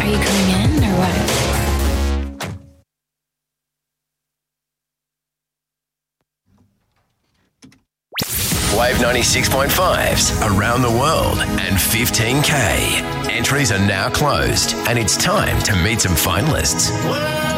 you coming in or what? Wave 96.5's Around the World and 15K. Entries are now closed and it's time to meet some finalists.